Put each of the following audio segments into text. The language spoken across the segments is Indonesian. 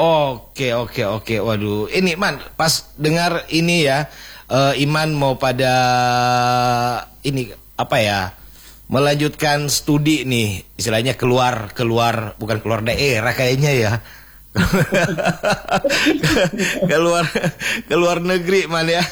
Oke, oke, oke. Waduh, ini Man, pas dengar ini ya, Iman mau pada ini apa ya? Melanjutkan studi nih, istilahnya keluar bukan keluar daerah kayaknya ya. keluar keluar negeri Man ya.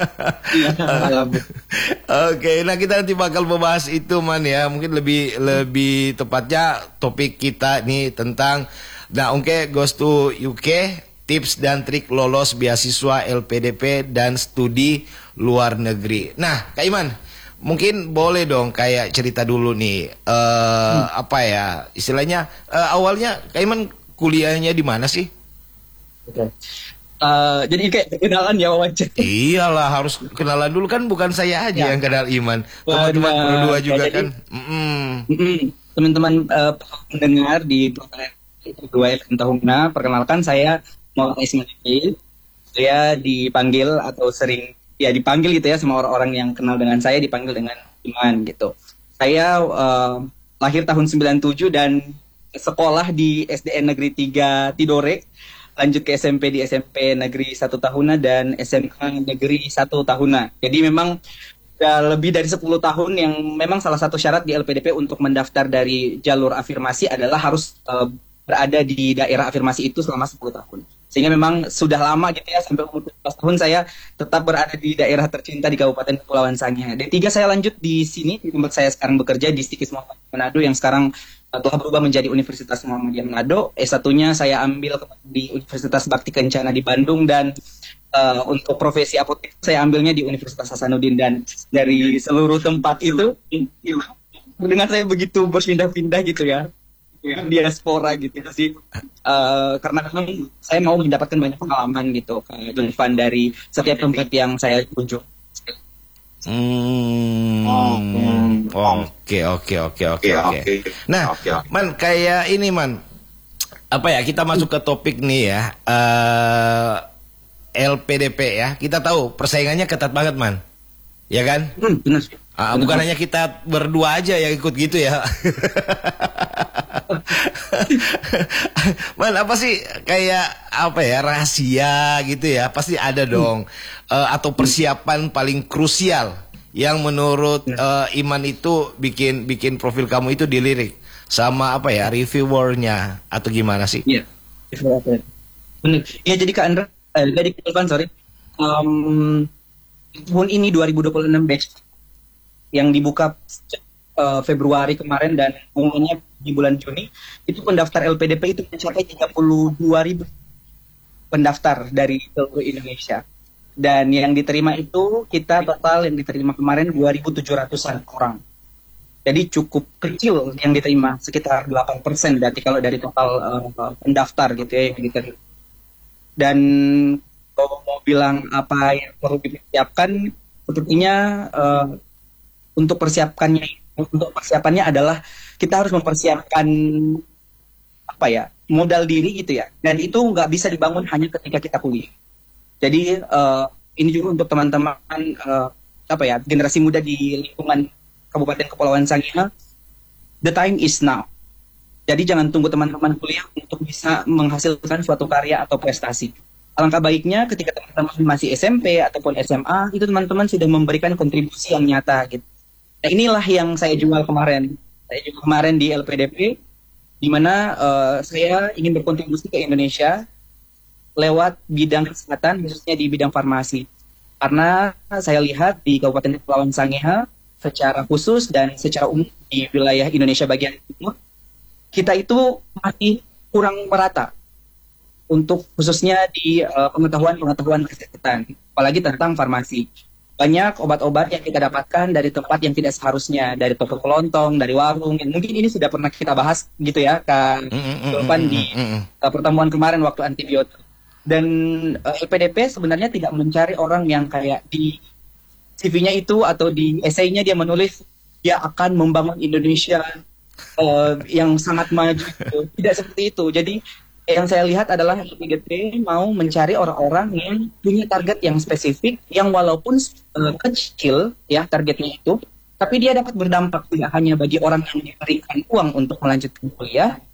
Oke, nah kita nanti bakal membahas itu Man ya. Mungkin lebih tepatnya topik kita nih tentang goes to UK, tips dan trik lolos beasiswa LPDP dan studi luar negeri. Nah, Kak Iman, mungkin boleh dong kayak cerita dulu nih apa ya istilahnya awalnya Kak Iman kuliahnya di mana sih? Oke. Jadi kayak kenalan ya wawancara. Iyalah harus kenalan dulu kan bukan saya aja yang kenal Iman. Teman-teman berdua juga kan. Teman-teman pendengar di Dua Tahuna, perkenalkan saya Muhammad Ismail. Saya dipanggil atau sering ya dipanggil gitu ya sama orang-orang yang kenal dengan saya dipanggil dengan Iman gitu. Saya lahir tahun 97 dan sekolah di SDN Negeri 3 Tidore, lanjut ke SMP di SMP Negeri 1 Tahuna dan SMA Negeri 1 Tahuna. Jadi memang lebih dari 10 tahun yang memang salah satu syarat di LPDP untuk mendaftar dari jalur afirmasi adalah harus berada di daerah afirmasi itu selama 10 tahun. Sehingga memang sudah lama gitu ya, sampai umur 17 tahun saya tetap berada di daerah tercinta di Kabupaten Kepulauan Sangihe. D3 saya lanjut di sini, di tempat saya sekarang bekerja di Stikis Muhammadiyah Manado yang sekarang telah berubah menjadi Universitas Muhammadiyah Manado. S1-nya saya ambil di Universitas Bakti Kencana di Bandung dan untuk profesi apotek saya ambilnya di Universitas Hasanuddin. Dan dari seluruh tempat itu dengan saya begitu berpindah-pindah gitu ya, diaspora gitu sih, karena memang saya mau mendapatkan banyak pengalaman gitu Van dari setiap tempat yang saya kunjung. Oke. Nah, Man, kayak ini Man, apa ya, kita masuk ke topik nih ya, LPDP ya. Kita tahu persaingannya ketat banget Man, ya kan? Benar. Bukan hanya kita berdua aja yang ikut gitu ya. Man, apa sih kayak apa ya rahasia gitu ya? Pasti ada dong. Atau persiapan paling krusial yang menurut Iman itu bikin profil kamu itu dilirik sama apa ya reviewernya atau gimana sih? Iya. Benar. Ya jadi Kak Andra, jadi Kak sorry. Tahun ini 2026 batch yang dibuka Februari kemarin dan umumnya di bulan Juni, itu pendaftar LPDP itu mencapai 32.000 pendaftar dari seluruh Indonesia. Dan yang diterima itu kita total yang diterima kemarin 2.700-an orang. Jadi cukup kecil yang diterima, sekitar 8% berarti kalau dari total pendaftar gitu ya yang diterima. Dan kalau mau bilang apa yang perlu dipersiapkan, sepertinya untuk persiapannya adalah kita harus mempersiapkan apa ya modal diri gitu ya, dan itu nggak bisa dibangun hanya ketika kita kuliah. Jadi ini juga untuk teman-teman apa ya generasi muda di lingkungan Kabupaten Kepulauan Sangihe, the time is now. Jadi jangan tunggu teman-teman kuliah untuk bisa menghasilkan suatu karya atau prestasi. Alangkah baiknya ketika teman-teman masih SMP ataupun SMA itu teman-teman sudah memberikan kontribusi yang nyata gitu. Nah, inilah yang saya jual kemarin. Saya jual kemarin di LPDP, di mana saya ingin berkontribusi ke Indonesia lewat bidang kesehatan, khususnya di bidang farmasi. Karena saya lihat di Kabupaten Kepulauan Sangihe, secara khusus dan secara umum di wilayah Indonesia bagian timur, kita itu masih kurang merata untuk khususnya di pengetahuan kesehatan, apalagi tentang farmasi. Banyak obat-obat yang kita dapatkan dari tempat yang tidak seharusnya, dari toko kelontong, dari warung. Mungkin ini sudah pernah kita bahas gitu ya, Kak Sulpan di pertemuan kemarin waktu antibiotik. Dan LPDP sebenarnya tidak mencari orang yang kayak di CV-nya itu atau di esainya dia menulis dia akan membangun Indonesia yang sangat maju. Tidak seperti itu. Jadi yang saya lihat adalah LPDP mau mencari orang-orang yang punya target yang spesifik, yang walaupun kecil ya targetnya itu, tapi dia dapat berdampak tidak hanya bagi orang yang diberikan uang untuk melanjutkan kuliah,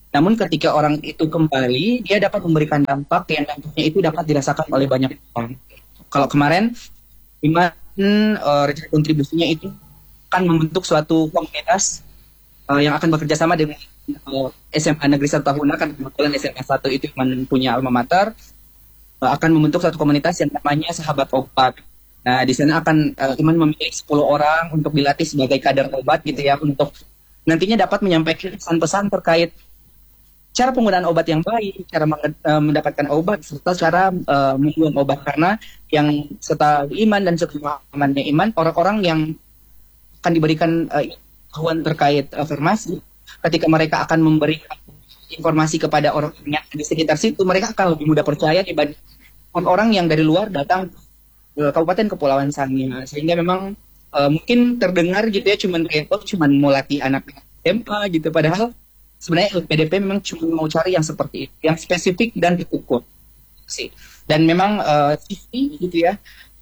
Namun ketika orang itu kembali, dia dapat memberikan dampak yang dampaknya itu dapat dirasakan oleh banyak orang. Kalau kemarin, Iman rencana kontribusinya itu akan membentuk suatu komunitas yang akan bekerja sama dengan SMA Negeri 1 Tahuna, kan kebetulan SMA 1 itu punya alma mater, akan membentuk suatu komunitas yang namanya Sahabat Obat. Nah, di sana akan Iman memilih 10 orang untuk dilatih sebagai kader obat gitu ya, untuk nantinya dapat menyampaikan pesan-pesan terkait cara penggunaan obat yang baik, cara mendapatkan obat, serta cara membuang obat. Karena yang setahu Iman dan sepemahamannya Iman, orang-orang yang akan diberikan pengetahuan terkait farmasi, ketika mereka akan memberi informasi kepada orang yang di sekitar situ, mereka akan lebih mudah percaya dibanding orang yang dari luar datang ke Kabupaten Kepulauan Sangihe. Sehingga memang mungkin terdengar gitu ya, cuman mau latih anak SMA gitu, padahal sebenarnya LPDP memang cuma mau cari yang seperti itu, yang spesifik dan terukur sih. Dan memang safety gitu ya,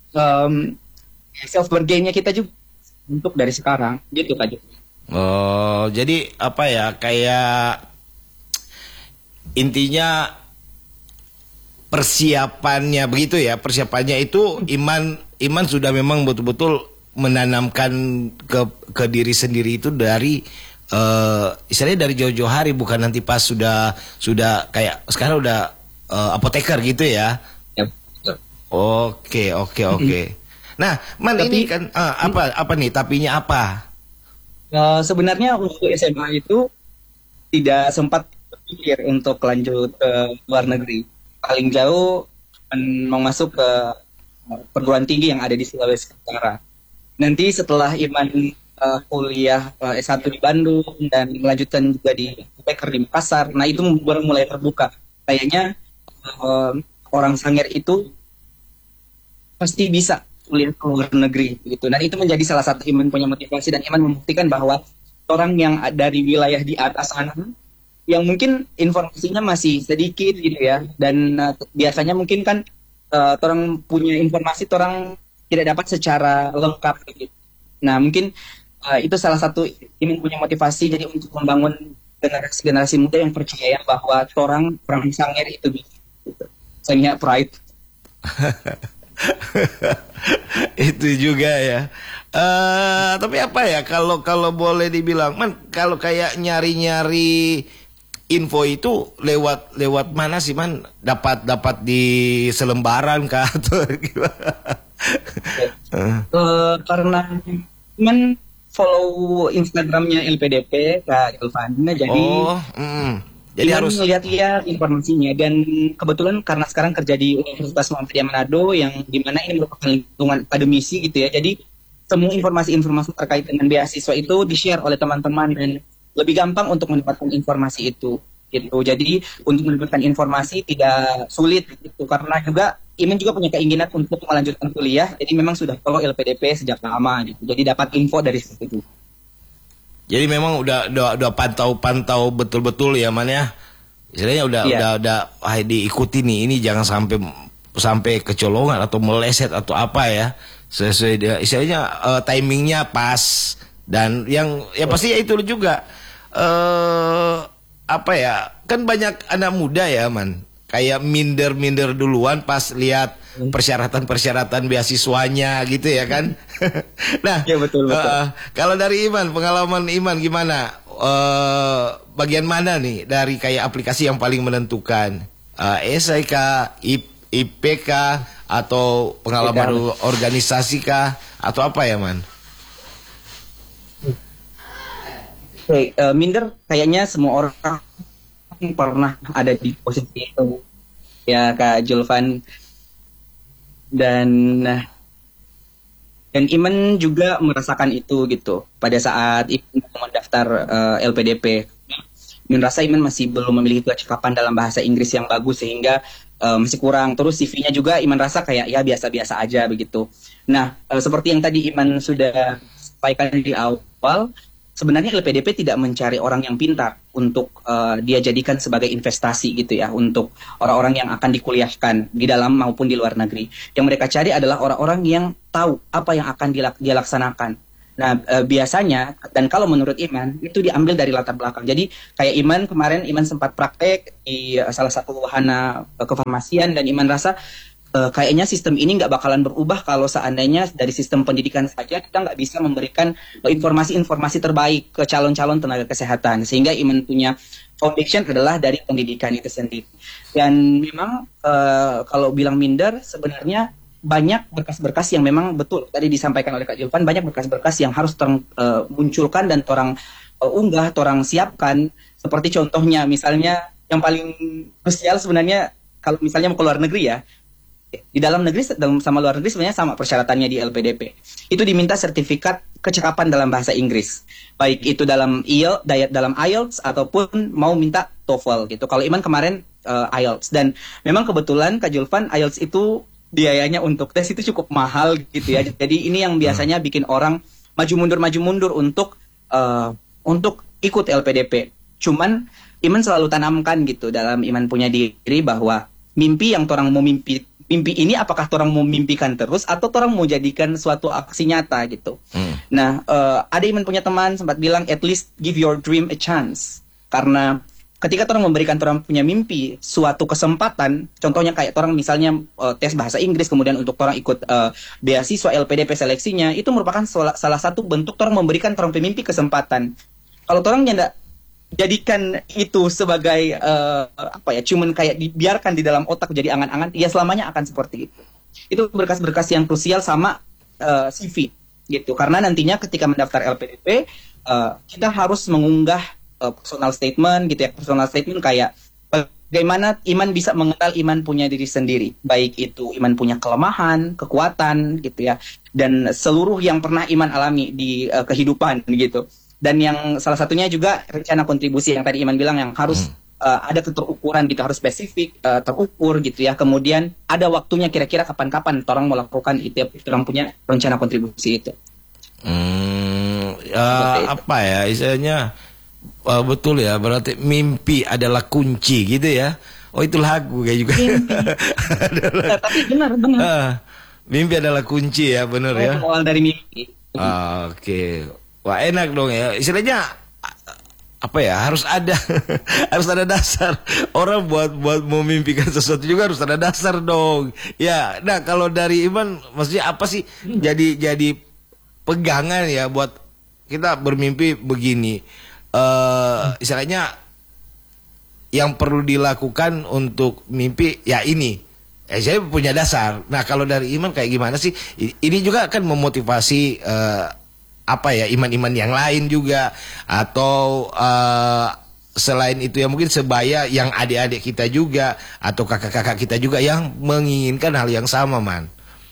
self gainnya kita juga untuk dari sekarang gitu Kak. Oh, jadi apa ya, kayak intinya persiapannya begitu ya. Persiapannya itu Iman sudah memang betul-betul menanamkan ke diri sendiri itu dari istilahnya dari jauh-jauh hari, bukan nanti pas sudah kayak sekarang udah apoteker gitu ya. Ya, betul. Oke. Nah, Man, Tapi, ini kan apa nih? Tapinya apa? sebenarnya untuk SMA itu tidak sempat berpikir untuk lanjut ke luar negeri. Paling jauh mau masuk ke perguruan tinggi yang ada di Sulawesi Utara. Nanti setelah Iman kuliah S1 di Bandung dan melanjutkan juga di Beker di Makassar, nah itu baru mulai terbuka. Kayaknya orang Sangir itu pasti bisa kuliah ke luar negeri gitu. Dan itu menjadi salah satu Iman punya motivasi, dan Iman membuktikan bahwa orang yang dari wilayah di atas sana yang mungkin informasinya masih sedikit gitu ya, dan biasanya mungkin kan orang punya informasi orang tidak dapat secara lengkap gitu. Nah, mungkin itu salah satu Iman punya motivasi jadi untuk membangun generasi muda yang percaya bahwa orang Sangir itu bisa gitu. Sangihe pride. Itu juga ya. Tapi apa ya, kalau boleh dibilang, Man, kalau kayak nyari-nyari info itu lewat mana sih, Man? Dapat di selembaran kah atau gimana? Karena Man follow Instagramnya LPDP Kak Ilvan, jadi jadi harus lihat-lihat informasinya. Dan kebetulan karena sekarang kerja di Universitas Muhammadiyah Manado, yang dimana ini merupakan lingkungan akademisi gitu ya, jadi semua informasi-informasi terkait dengan beasiswa itu di-share oleh teman-teman, dan lebih gampang untuk mendapatkan informasi itu gitu. Jadi untuk mendapatkan informasi tidak sulit gitu, karena juga Iman juga punya keinginan untuk melanjutkan kuliah, jadi memang sudah follow LPDP sejak lama gitu, jadi dapat info dari situ. Jadi memang udah pantau betul-betul ya, Man ya. Istilahnya udah diikuti nih, ini jangan sampai kecolongan atau meleset atau apa ya. Sesuai dia istilahnya timingnya pas, dan yang ya pasti ya itu juga apa ya, kan banyak anak muda ya, Man, kayak minder duluan pas lihat persyaratan beasiswanya gitu ya kan. Nah, ya betul. Kalau dari Iman, pengalaman Iman gimana? Bagian mana nih dari kayak aplikasi yang paling menentukan? SIK, IPK, atau pengalaman organisasi kah, atau apa ya, Man? Minder kayaknya semua orang pernah ada di posisi itu ya Kak Julvan, dan Iman juga merasakan itu gitu pada saat Iman mendaftar LPDP. Iman rasa Iman masih belum memiliki kecakapan dalam bahasa Inggris yang bagus, sehingga masih kurang. Terus CV-nya juga Iman rasa kayak ya biasa-biasa aja begitu. Nah, seperti yang tadi Iman sudah sampaikan di awal, sebenarnya LPDP tidak mencari orang yang pintar untuk dia jadikan sebagai investasi gitu ya, untuk orang-orang yang akan dikuliahkan di dalam maupun di luar negeri. Yang mereka cari adalah orang-orang yang tahu apa yang akan dia laksanakan. Nah, biasanya dan kalau menurut Iman itu diambil dari latar belakang. Jadi kayak Iman kemarin Iman sempat praktek di salah satu wahana kefarmasian dan Iman rasa kayaknya sistem ini nggak bakalan berubah kalau seandainya dari sistem pendidikan saja kita nggak bisa memberikan informasi-informasi terbaik ke calon-calon tenaga kesehatan. Sehingga Iman punya foundation adalah dari pendidikan itu sendiri. Dan memang kalau bilang minder sebenarnya banyak berkas-berkas yang memang betul tadi disampaikan oleh Kak Julfan, banyak berkas-berkas yang harus munculkan dan orang unggah, orang siapkan. Seperti contohnya misalnya yang paling krusial sebenarnya kalau misalnya mau ke luar negeri ya, di dalam negeri sama luar negeri sebenarnya sama persyaratannya di LPDP. Itu diminta sertifikat kecakapan dalam bahasa Inggris, baik itu dalam IELTS ataupun mau minta TOEFL gitu. Kalau Iman kemarin IELTS, dan memang kebetulan Kak Julfan IELTS itu biayanya untuk tes itu cukup mahal gitu ya. Jadi ini yang biasanya bikin orang maju mundur untuk ikut LPDP. Cuman Iman selalu tanamkan gitu dalam Iman punya diri bahwa mimpi yang orang mau mimpi ini apakah orang mau mimpikan terus atau orang mau jadikan suatu aksi nyata gitu. Nah, ada Iman punya teman sempat bilang at least give your dream a chance. Karena ketika orang memberikan orang punya mimpi suatu kesempatan, contohnya kayak orang misalnya tes bahasa Inggris kemudian untuk orang ikut beasiswa LPDP seleksinya, itu merupakan salah satu bentuk orang memberikan orang pemimpi kesempatan. Kalau orang tidak jadikan itu sebagai cuman kayak dibiarkan di dalam otak jadi angan-angan, ya selamanya akan seperti itu. Itu berkas-berkas yang krusial sama CV gitu. Karena nantinya ketika mendaftar LPDP kita harus mengunggah personal statement gitu ya. Personal statement kayak bagaimana Iman bisa mengenal Iman punya diri sendiri, baik itu Iman punya kelemahan, kekuatan gitu ya, dan seluruh yang pernah Iman alami di kehidupan gitu. Dan yang salah satunya juga rencana kontribusi yang tadi Iman bilang yang harus ada keterukuran gitu, harus spesifik, terukur gitu ya. Kemudian ada waktunya kira-kira kapan-kapan orang melakukan itu ya, orang punya rencana kontribusi itu. Apa ya istilahnya? Betul ya, berarti mimpi adalah kunci gitu ya. Oh itu lagu kayak juga. Tapi benar. Mimpi adalah kunci ya, benar ya. Awal dari mimpi. Oke. Wah enak dong ya. Istilahnya apa ya? Harus ada harus ada dasar. Orang buat memimpikan sesuatu juga harus ada dasar dong. Ya, nah kalau dari Iman maksudnya apa sih? Jadi pegangan ya buat kita bermimpi begini. Istilahnya yang perlu dilakukan untuk mimpi ya ini. Saya punya dasar. Nah kalau dari Iman kayak gimana sih? Ini juga akan memotivasi iman-iman yang lain juga, atau selain itu ya mungkin sebaya yang adik-adik kita juga atau kakak-kakak kita juga yang menginginkan hal yang sama, Man.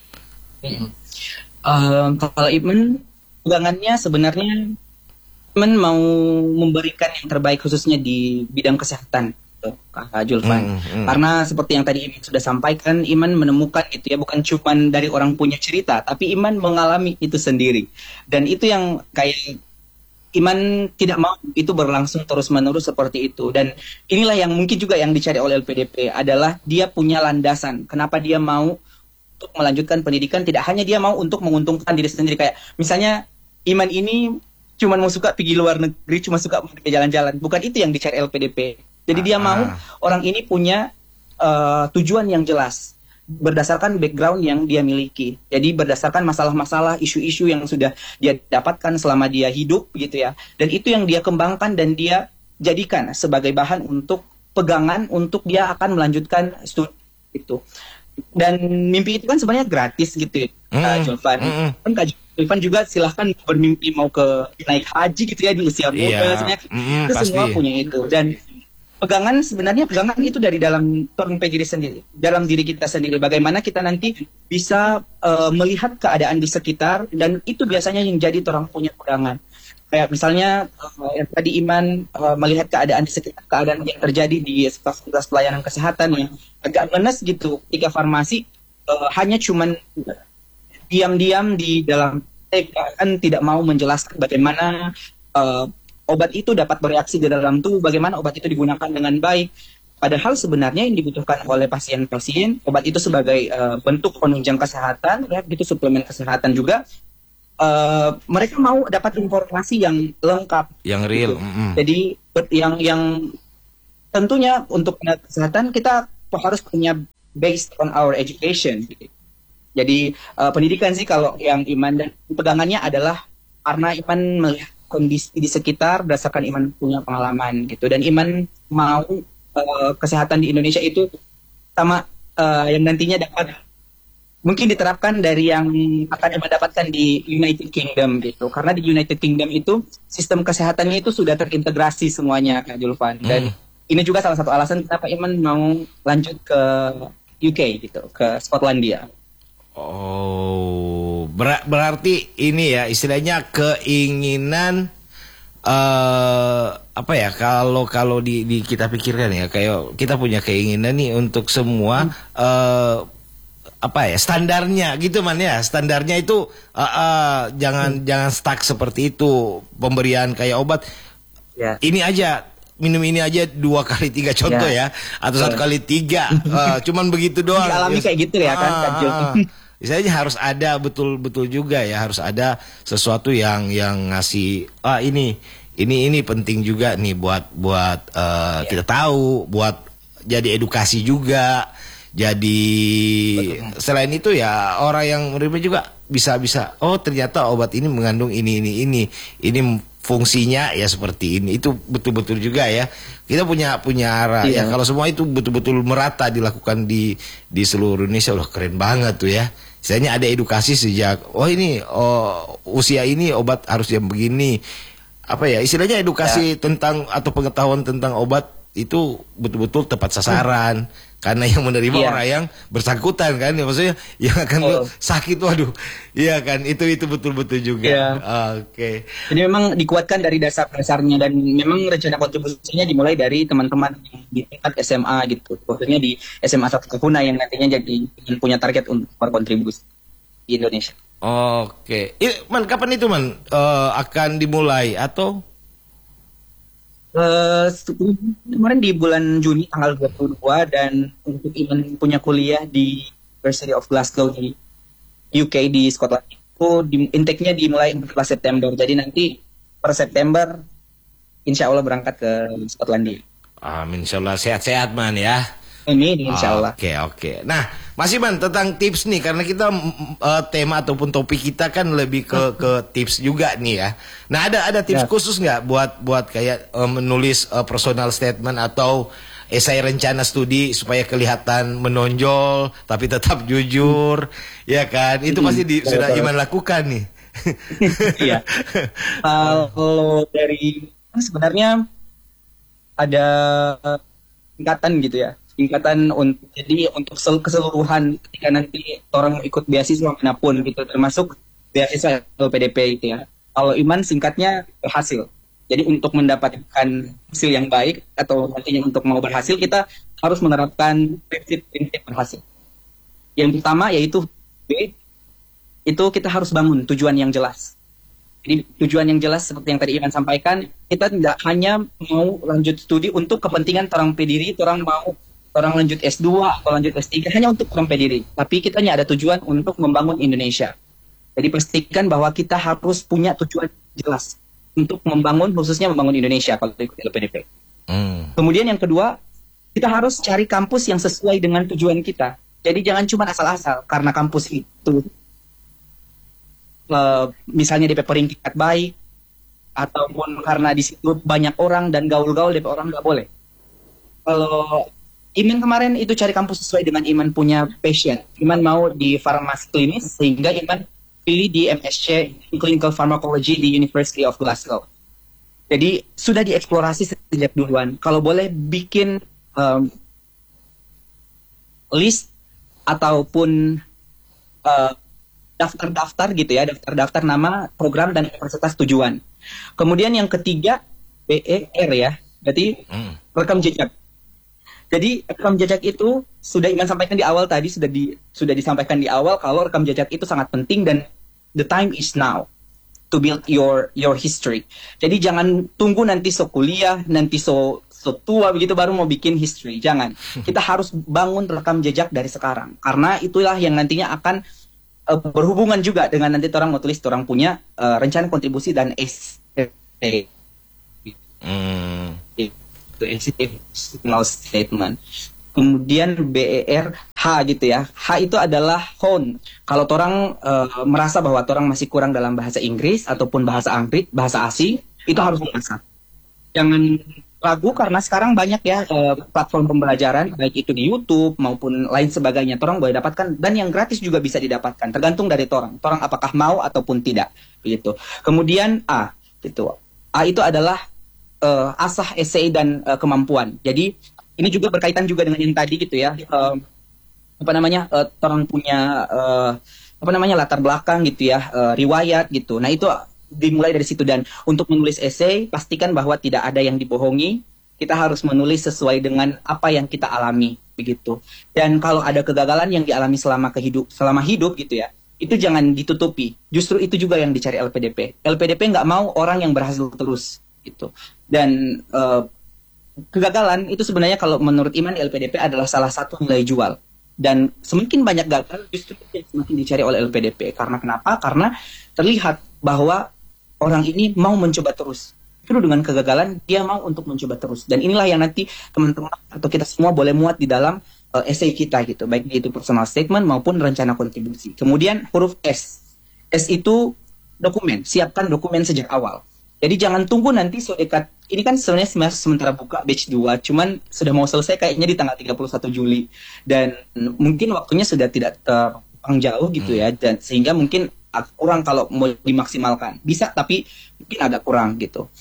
Kalau Iman pegangannya sebenarnya Iman mau memberikan yang terbaik khususnya di bidang kesehatan, Kak Julfan. Karena seperti yang tadi Iman sudah sampaikan, Iman menemukan itu ya bukan cuma dari orang punya cerita, tapi Iman mengalami itu sendiri. Dan itu yang kayak Iman tidak mau itu berlangsung terus-menerus seperti itu. Dan inilah yang mungkin juga yang dicari oleh LPDP adalah dia punya landasan. Kenapa dia mau untuk melanjutkan pendidikan, tidak hanya dia mau untuk menguntungkan diri sendiri. Kayak misalnya Iman ini cuma mau suka pergi luar negeri, cuma suka pergi jalan-jalan. Bukan itu yang dicari LPDP. Jadi dia mau orang ini punya tujuan yang jelas berdasarkan background yang dia miliki. Jadi berdasarkan masalah-masalah, isu-isu yang sudah dia dapatkan selama dia hidup gitu ya. Dan itu yang dia kembangkan dan dia jadikan sebagai bahan untuk pegangan untuk dia akan melanjutkan studi itu. Dan mimpi itu kan sebenarnya gratis gitu ya, Kak Julfan. Kan Kak Julfan juga silahkan bermimpi mau ke naik haji gitu ya di usia muda. Sebenarnya itu pasti. Semua punya itu. Dan pegangan itu dari dalam diri sendiri, dalam diri kita sendiri. Bagaimana kita nanti bisa melihat keadaan di sekitar, dan itu biasanya yang jadi orang punya pegangan. Kayak misalnya yang tadi Iman melihat keadaan di sekitar, keadaan yang terjadi di fasilitas pelayanan kesehatan yang agak menes gitu. Ketika farmasi hanya cuman diam-diam di dalam kan tidak mau menjelaskan bagaimana obat itu dapat bereaksi di dalam tubuh, bagaimana obat itu digunakan dengan baik. Padahal sebenarnya yang dibutuhkan oleh pasien-pasien, obat itu sebagai bentuk penunjang kesehatan, ya, gitu suplemen kesehatan juga. mereka mau dapat informasi yang lengkap, Yang real. gitu. Jadi yang tentunya untuk tenaga kesehatan kita harus punya based on our education, gitu. Jadi pendidikan sih kalau yang iman dan pegangannya adalah karena iman melihat kondisi di sekitar berdasarkan iman punya pengalaman gitu, dan iman mau kesehatan di Indonesia itu sama yang nantinya dapat mungkin diterapkan dari yang akan iman dapatkan di United Kingdom gitu, karena di United Kingdom itu sistem kesehatannya itu sudah terintegrasi semuanya, Kak Julfan, dan ini juga salah satu alasan kenapa iman mau lanjut ke UK gitu, ke Skotlandia. Oh, berarti ini ya istilahnya keinginan apa ya, kalau di kita pikirkan ya, kayak kita punya keinginan nih untuk semua apa ya standarnya gitu man ya, standarnya itu jangan stuck seperti itu, pemberian kayak obat ini aja, minum ini aja 2 kali 3 contoh ya, atau 1 kali 3 cuman begitu doang. Dialami kayak gitu ya kan, Kak Jul. Misalnya harus ada betul-betul juga ya, harus ada sesuatu yang ngasih ini penting juga nih buat kita tahu, buat jadi edukasi juga. Jadi selain itu ya orang yang menerima juga bisa oh ternyata obat ini mengandung ini fungsinya ya seperti ini. Itu betul-betul juga ya. Kita punya arah ya, kalau semua itu betul-betul merata dilakukan di seluruh Indonesia, udah keren banget tuh ya. Misalnya ada edukasi sejak usia ini obat harus yang begini. Apa ya istilahnya edukasi tentang atau pengetahuan tentang obat itu betul-betul tepat sasaran. Karena yang menerima orang yang bersangkutan kan, ya maksudnya yang akan sakit, waduh, iya kan, itu betul-betul juga. Oke. Jadi memang dikuatkan dari dasar-dasarnya, dan memang rencana kontribusinya dimulai dari teman-teman di tingkat SMA gitu, khususnya di SMA 1 Kapuna yang nantinya jadi punya target untuk berkontribusi di Indonesia. Oke. Man, kapan itu man akan dimulai atau? Kemarin di bulan Juni tanggal 22, dan untuk Iman punya kuliah di University of Glasgow di UK di Scotland itu intake-nya dimulai 14 September. Jadi nanti per September insya Allah berangkat ke Skotlandia. Amin, insya Allah sehat-sehat man ya. Ini insya Allah. Oke. Nah, masih man tentang tips nih, karena kita tema ataupun topik kita kan lebih ke tips juga nih ya. Nah, ada tips khusus nggak buat kayak menulis personal statement atau esai rencana studi supaya kelihatan menonjol tapi tetap jujur, ya kan? Itu pasti sudah Iman lakukan nih. Iya. Kalau dari sebenarnya ada tingkatan gitu ya. Tingkatan untuk keseluruhan ketika nanti orang mau ikut beasiswa manapun gitu, termasuk beasiswa LPDP gitu ya. Kalau Iman singkatnya berhasil. Jadi untuk mendapatkan hasil yang baik atau nantinya untuk mau berhasil, kita harus menerapkan prinsip-prinsip berhasil. Yang pertama yaitu itu kita harus bangun tujuan yang jelas. Jadi tujuan yang jelas seperti yang tadi Iman sampaikan, kita tidak hanya mau lanjut studi untuk kepentingan orang pediri, orang lanjut S2 atau lanjut S3 hanya untuk orang pediri, tapi kita ada tujuan untuk membangun Indonesia. Jadi pastikan bahwa kita harus punya tujuan jelas untuk khususnya membangun Indonesia kalau ikut LPDP. Kemudian yang kedua, kita harus cari kampus yang sesuai dengan tujuan kita. Jadi jangan cuma asal-asal karena kampus itu misalnya DP peringkat tingkat baik, ataupun karena di situ banyak orang dan gaul-gaul DP orang, nggak boleh. Kalau Iman kemarin itu cari kampus sesuai dengan Iman punya passion. Iman mau di farmasi klinis, sehingga Iman pilih di MSc Clinical Pharmacology di University of Glasgow. Jadi sudah dieksplorasi sejak duluan. Kalau boleh bikin list ataupun daftar-daftar gitu ya, daftar-daftar nama program dan universitas tujuan. Kemudian yang ketiga BER ya, berarti rekam jejak. Jadi rekam jejak itu sudah Iman sampaikan di awal tadi, sudah disampaikan di awal kalau rekam jejak itu sangat penting, dan the time is now to build your history. Jadi jangan tunggu nanti kuliah, nanti tua begitu baru mau bikin history. Jangan. Kita harus bangun rekam jejak dari sekarang, karena itulah yang nantinya akan berhubungan juga dengan nanti orang mau tulis orang punya rencana kontribusi dan essay. Itu institutional statement. Kemudian BER H gitu ya. H itu adalah hone. Kalau orang merasa bahwa orang masih kurang dalam bahasa Inggris ataupun bahasa Anggris, bahasa asing, itu harus diasah. Jangan ragu karena sekarang banyak ya platform pembelajaran baik itu di YouTube maupun lain sebagainya. Orang boleh dapatkan dan yang gratis juga bisa didapatkan. Tergantung dari orang. Orang apakah mau ataupun tidak. Begitu. Kemudian A gitu. A itu adalah asah essay dan kemampuan. Jadi ini juga berkaitan juga dengan yang tadi gitu ya. Orang punya latar belakang gitu ya, riwayat gitu. Nah itu dimulai dari situ dan untuk menulis esai pastikan bahwa tidak ada yang dibohongi. Kita harus menulis sesuai dengan apa yang kita alami begitu. Dan kalau ada kegagalan yang dialami selama hidup gitu ya, itu jangan ditutupi. Justru itu juga yang dicari LPDP. LPDP nggak mau orang yang berhasil terus gitu. Dan kegagalan itu sebenarnya kalau menurut Iman LPDP adalah salah satu nilai jual. Dan semakin banyak gagal justru yang semakin dicari oleh LPDP. Karena kenapa? Karena terlihat bahwa orang ini mau mencoba terus. Itu dengan kegagalan dia mau untuk mencoba terus. Dan inilah yang nanti teman-teman atau kita semua boleh muat di dalam essay kita gitu. Baik itu personal statement maupun rencana kontribusi. Kemudian huruf S. S itu dokumen. Siapkan dokumen sejak awal. Jadi jangan tunggu nanti dekat. Ini kan sebenarnya sementara buka batch 2. Cuman sudah mau selesai kayaknya di tanggal 31 Juli. Dan mungkin waktunya sudah tidak jauh gitu ya. Dan sehingga mungkin kurang kalau mau dimaksimalkan. Bisa tapi mungkin agak kurang gitu.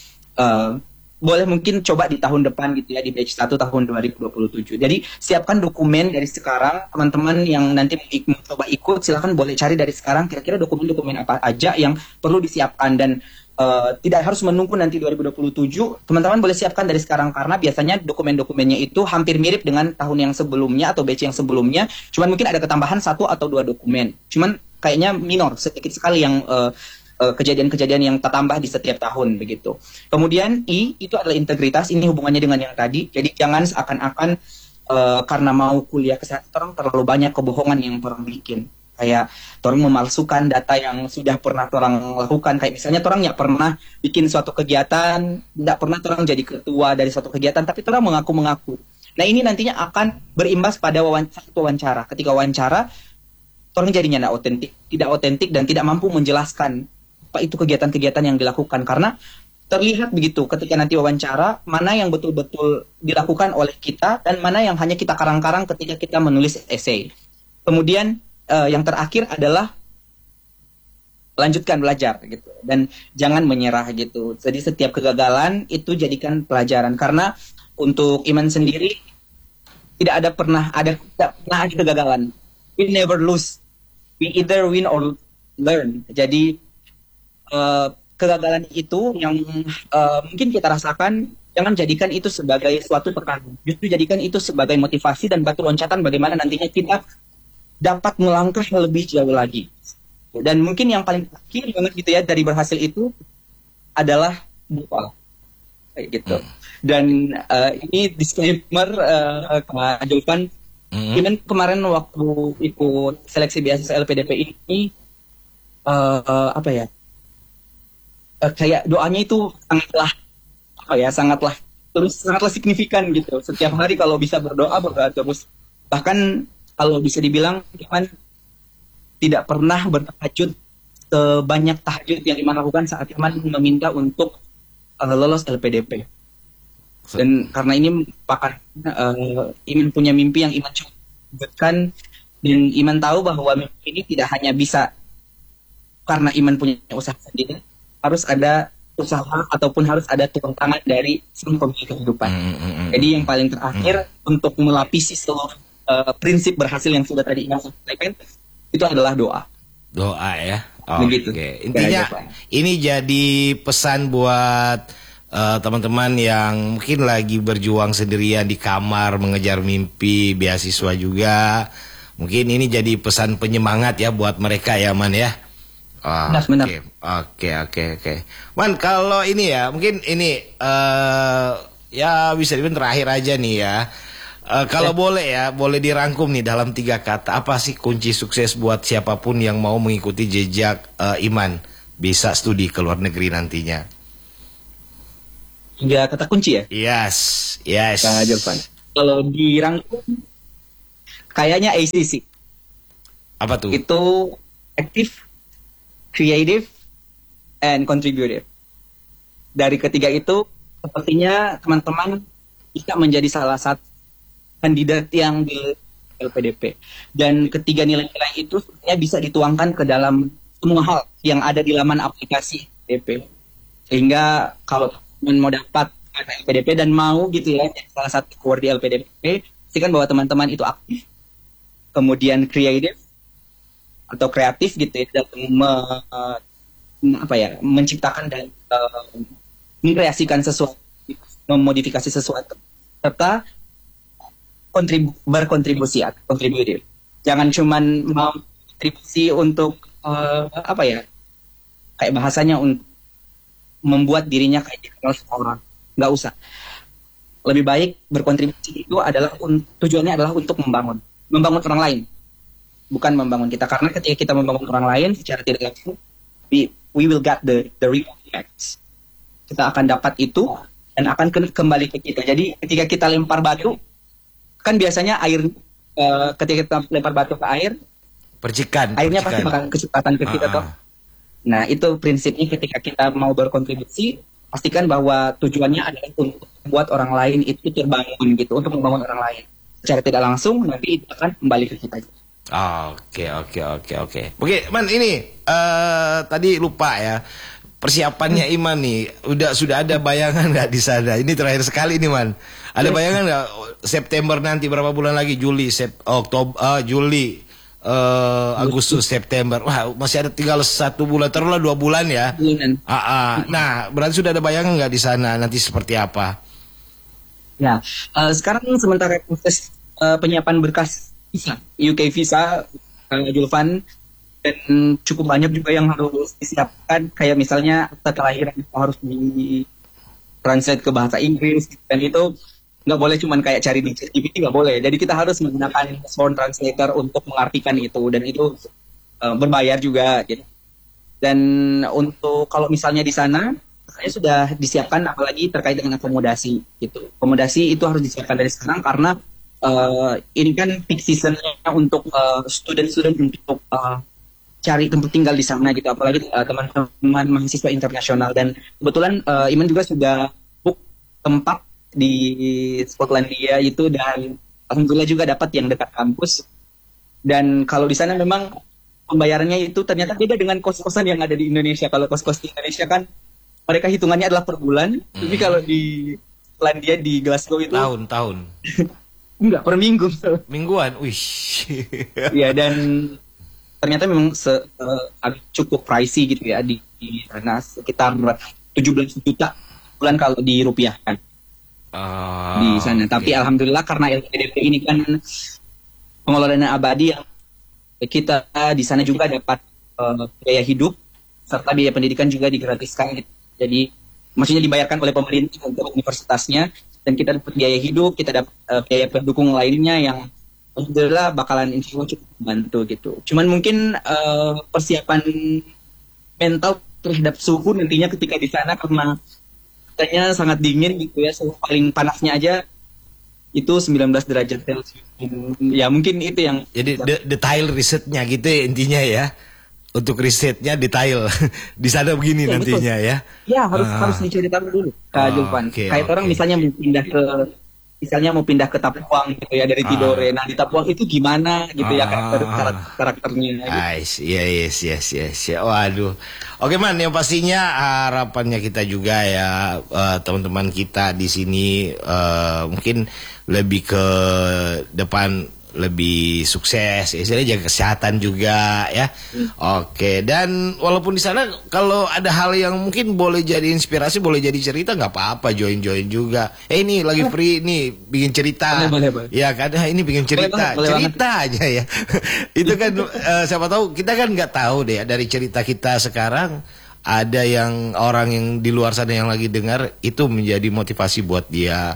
Boleh mungkin coba di tahun depan gitu ya, di batch 1 tahun 2027. Jadi siapkan dokumen dari sekarang. Teman-teman yang nanti coba ikut silahkan boleh cari dari sekarang kira-kira dokumen-dokumen apa aja yang perlu disiapkan. Dan tidak harus menunggu nanti 2027. Teman-teman boleh siapkan dari sekarang karena biasanya dokumen-dokumennya itu hampir mirip dengan tahun yang sebelumnya atau batch yang sebelumnya. Cuman mungkin ada ketambahan 1 atau 2 dokumen. Cuman kayaknya minor, sedikit sekali yang kejadian-kejadian yang tertambah di setiap tahun begitu. Kemudian I itu adalah integritas. Ini hubungannya dengan yang tadi. Jadi jangan seakan-akan karena mau kuliah kesehatan terlalu banyak kebohongan yang orang bikin. Kayak orang memalsukan data yang sudah pernah orang lakukan. Kayak misalnya orang nggak pernah bikin suatu kegiatan, nggak pernah orang jadi ketua dari suatu kegiatan, tapi orang mengaku-mengaku. Nah ini nantinya akan berimbas pada wawancara. Ketika wawancara, orang jadinya tidak otentik dan tidak mampu menjelaskan apa itu kegiatan-kegiatan yang dilakukan. Karena terlihat begitu ketika nanti wawancara, mana yang betul-betul dilakukan oleh kita dan mana yang hanya kita karang-karang ketika kita menulis esai. Kemudian yang terakhir adalah lanjutkan belajar gitu dan jangan menyerah gitu. Jadi setiap kegagalan itu jadikan pelajaran karena untuk Iman sendiri tidak pernah ada kegagalan. We never lose. We either win or learn. Jadi kegagalan itu yang mungkin kita rasakan, jangan jadikan itu sebagai suatu tekanan. Justru jadikan itu sebagai motivasi dan batu loncatan bagaimana nantinya kita dapat melangkah lebih jauh lagi. Dan mungkin yang paling terakhir banget gitu ya dari berhasil itu adalah doa. Kayak gitu. Dan ini disclaimer Kak Julvan. Even kemarin waktu ikut seleksi beasiswa LPDP ini kayak doanya itu sangatlah signifikan gitu. Setiap hari kalau bisa berdoa terus. Bahkan kalau bisa dibilang Iman tidak pernah bertahajud sebanyak tahajud yang Iman lakukan saat Iman meminta untuk lolos LPDP. Dan karena ini merupakan Iman punya mimpi yang Iman cobakan, dan Iman tahu bahwa mimpi ini tidak hanya bisa karena Iman punya usaha sendiri, harus ada usaha ataupun harus ada turun tangan dari sang pemilik kehidupan. Jadi yang paling terakhir untuk melapisi seluruh prinsip berhasil yang sudah tadi Iman sampaikan itu adalah doa. Doa ya. Oke. Intinya ini jadi pesan buat teman-teman yang mungkin lagi berjuang sendirian di kamar mengejar mimpi beasiswa juga. Mungkin ini jadi pesan penyemangat ya buat mereka ya Man ya. Benar. Oke. Man, kalau ini ya mungkin ini ya bisa dibilang terakhir aja nih ya. Kalau boleh ya, boleh dirangkum nih dalam 3 kata. Apa sih kunci sukses buat siapapun yang mau mengikuti jejak Iman bisa studi ke luar negeri nantinya? 3 kata kunci ya? Yes, yes. Kak Julfan. Kalau dirangkum, kayaknya ACC. Apa tuh? Itu active, creative, and contributive. Dari ketiga itu, sepertinya teman-teman bisa menjadi salah satu kandidat yang di LPDP. Dan ketiga nilai-nilai itu sebenarnya bisa dituangkan ke dalam semua hal yang ada di laman aplikasi LPDP. Sehingga kalau teman mau dapat LPDP dan mau gitu ya, salah satu keyword di LPDP, pastikan bahwa teman-teman itu aktif, kemudian kreatif atau kreatif gitu ya, dalam menciptakan dan mengkreasikan sesuatu, memodifikasi sesuatu, serta berkontribusi atau kontributif. Jangan cuman mau kontribusi untuk kayak bahasanya untuk membuat dirinya kayak dikenal orang. Nggak usah. Lebih baik berkontribusi itu adalah tujuannya adalah untuk membangun orang lain, bukan membangun kita. Karena ketika kita membangun orang lain secara tidak langsung, we will get the real effects. Kita akan dapat itu dan akan kembali ke kita. Jadi ketika kita lempar batu, kan biasanya air ketika kita lempar batu ke air, airnya pasti bakal kecepatan ke kita toh. Nah, itu prinsipnya ketika kita mau berkontribusi, pastikan bahwa tujuannya adalah untuk membuat orang lain itu terbangun gitu, untuk membangun orang lain. Secara tidak langsung nanti itu akan kembali ke kita. Oke. Oke, Man, ini tadi lupa ya. Persiapannya Iman nih, sudah ada bayangan nggak di sana? Ini terakhir sekali nih, Man. Ada bayangan nggak September nanti berapa bulan lagi? Juli, Agustus, September. Wah, masih ada tinggal 1 bulan, taruhlah 2 bulan ya. Nah, berarti sudah ada bayangan nggak di sana nanti seperti apa? Ya, sekarang sementara proses penyiapan berkas visa, UK visa, Julfan, dan cukup banyak juga yang harus disiapkan, kayak misalnya akta kelahiran harus di-translate ke bahasa Inggris, dan itu nggak boleh cuman kayak cari di ChatGPT, nggak boleh. Jadi kita harus menggunakan sworn translator untuk mengartikan itu, dan itu berbayar juga gitu. Dan untuk kalau misalnya di sana, saya sudah disiapkan apalagi terkait dengan akomodasi gitu. Akomodasi itu harus disiapkan dari sekarang karena ini kan peak seasonnya untuk student-student untuk cari tempat tinggal di sana gitu, apalagi teman-teman mahasiswa internasional. Dan kebetulan Iman juga sudah book tempat di Skotlandia itu, dan alhamdulillah juga dapat yang dekat kampus. Dan kalau di sana memang pembayarannya itu ternyata beda dengan kos-kosan yang ada di Indonesia. Kalau kos-kos di Indonesia kan mereka hitungannya adalah per bulan, tapi kalau di Skotlandia di Glasgow itu tahun. Enggak, per minggu. Mingguan, wih. Iya, dan ternyata memang cukup pricey gitu ya di sana, sekitar 17 juta bulan kalau dirupiahkan di sana. Tapi alhamdulillah karena LPDP ini kan pengelolaan abadi, yang kita di sana juga dapat biaya hidup serta biaya pendidikan juga digratiskan gitu. Jadi maksudnya dibayarkan oleh pemerintah untuk universitasnya, dan kita dapat biaya hidup, kita dapat biaya pendukung lainnya yang alhamdulillah bakalan insya Allah cukup membantu gitu. Cuman mungkin persiapan mental terhadap suhu nantinya ketika di sana, karena katanya sangat dingin gitu ya, suhu paling panasnya aja itu 19 derajat Celcius. Ya mungkin itu yang jadi detail risetnya gitu ya, intinya ya. Untuk risetnya detail di sana begini ya, nantinya betul. Ya harus diceritakan dulu Kak Julfan. Kayak orang misalnya mau pindah ke Tapuang gitu ya dari Tidore. Nah di Tapuang itu gimana gitu ya karakternya. Yes. Waduh. Oke Man, yang pastinya harapannya kita juga ya teman-teman kita di sini mungkin lebih ke depan lebih sukses, istilahnya jaga kesehatan juga ya. Oke, dan walaupun di sana kalau ada hal yang mungkin boleh jadi inspirasi, boleh jadi cerita, nggak apa-apa, join juga. Ini lagi free nih, bikin cerita. Boleh. Ya kan, ini bikin cerita, cerita aja ya. Itu kan siapa tahu kita kan nggak tahu deh dari cerita kita sekarang ada yang orang yang di luar sana yang lagi dengar itu menjadi motivasi buat dia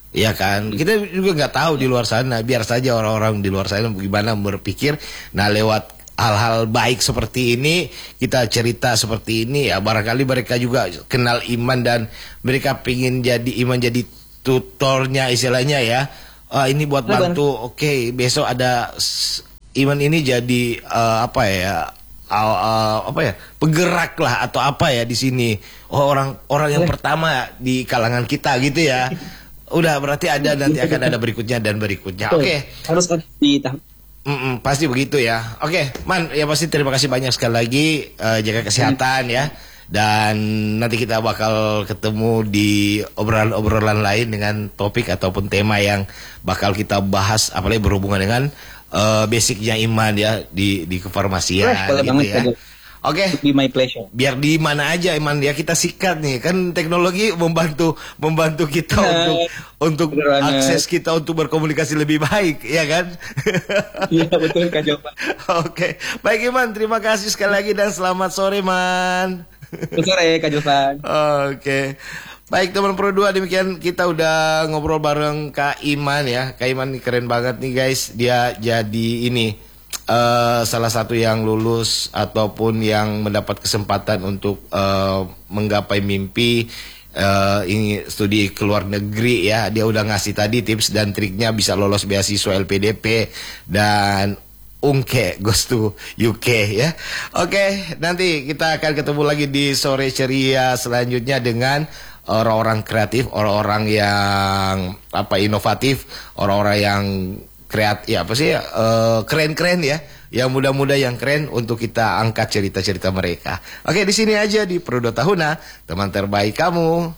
Ya kan, kita juga nggak tahu di luar sana. Biar saja orang-orang di luar sana bagaimana berpikir. Nah, lewat hal-hal baik seperti ini, kita cerita seperti ini, ya barangkali mereka juga kenal iman dan mereka pingin jadi iman, jadi tutornya istilahnya ya. Ini buat bantu. Oke, besok ada iman ini jadi apa ya? Penggerak lah atau apa ya di sini. Oh, orang yang pertama di kalangan kita gitu ya. Udah berarti ada, nanti akan ada berikutnya dan berikutnya. Oke. Harus di pasti begitu ya. Oke, Man, ya pasti terima kasih banyak sekali lagi, jaga kesehatan ya. Dan nanti kita bakal ketemu di obrolan-obrolan lain dengan topik ataupun tema yang bakal kita bahas, apalagi berhubungan dengan basicnya iman ya di kefarmasian gitu ya. Oke, be my pleasure. Biar di mana aja iman ya kita sikat nih, kan teknologi membantu kita untuk akses kita untuk berkomunikasi lebih baik, ya kan? Iya betul Kak Jovan. Oke, baik Iman, terima kasih sekali lagi dan selamat sore Man. Selamat sore Kak Jovan. Oke. Baik teman Pro 2, demikian kita udah ngobrol bareng Kak Iman ya. Kak Iman nih keren banget nih guys. Dia jadi ini salah satu yang lulus ataupun yang mendapat kesempatan untuk menggapai mimpi ini studi ke luar negeri ya. Dia udah ngasih tadi tips dan triknya bisa lolos beasiswa LPDP dan Ungke goes to UK ya. Oke, nanti kita akan ketemu lagi di sore ceria selanjutnya dengan orang-orang kreatif, orang-orang yang inovatif, orang-orang yang kreatif ya, keren-keren ya, yang muda-muda yang keren untuk kita angkat cerita-cerita mereka. Oke, di sini aja di Pro 2 Tahuna, teman terbaik kamu.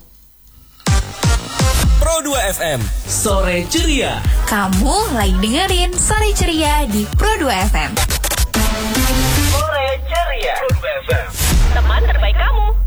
Pro 2 FM, sore ceria. Kamu lagi dengerin Sore Ceria di Pro 2 FM. Sore ceria. Pro 2 FM, Teman terbaik kamu.